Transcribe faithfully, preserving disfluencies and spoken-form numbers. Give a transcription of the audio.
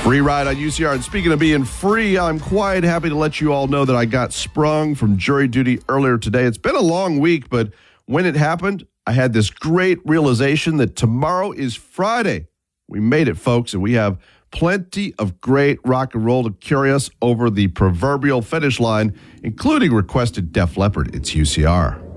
Free ride on U C R. And speaking of being free, I'm quite happy to let you all know that I got sprung from jury duty earlier today. It's been a long week, but when it happened, I had this great realization that tomorrow is Friday. We made it, folks, and we have plenty of great rock and roll to carry us over the proverbial finish line, including requested Def Leppard. It's U C R.